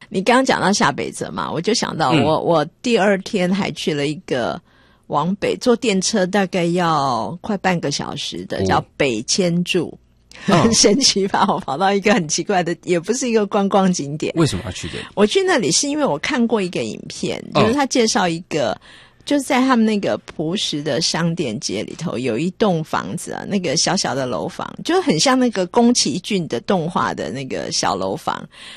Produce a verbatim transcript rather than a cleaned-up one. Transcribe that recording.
你刚刚讲到下北泽嘛，我就想到我、嗯、我第二天还去了一个往北坐电车大概要快半个小时的、哦、叫北千住，很神奇吧、哦、我跑到一个很奇怪的，也不是一个观光景点。 为什么要去这里？ 我去那里是因为我看过一个影片，就是他介绍一个、哦就是在他们那个朴实的商店街里头有一栋房子啊，那个小小的楼房就很像那个宫崎骏的动画的那个小楼房，